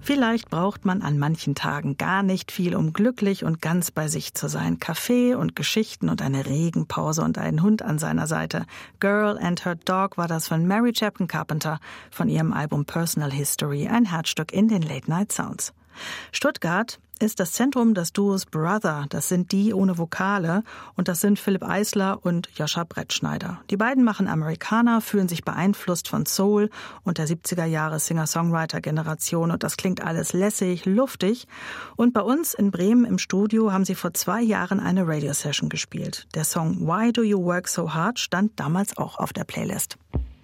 Vielleicht braucht man an manchen Tagen gar nicht viel, um glücklich und ganz bei sich zu sein. Kaffee und Geschichten und eine Regenpause und einen Hund an seiner Seite. Girl and Her Dog war das von Mary Chapin Carpenter von ihrem Album Personal History, ein Herzstück in den Late Night Sounds. Stuttgart ist das Zentrum des Duos Brother. Das sind die ohne Vokale und das sind Philipp Eisler und Joscha Brettschneider. Die beiden machen Amerikaner, fühlen sich beeinflusst von Soul und der 70er Jahre Singer-Songwriter-Generation und das klingt alles lässig, luftig. Und bei uns in Bremen im Studio haben sie vor 2 Jahren eine Radio-Session gespielt. Der Song Why Do You Work So Hard stand damals auch auf der Playlist.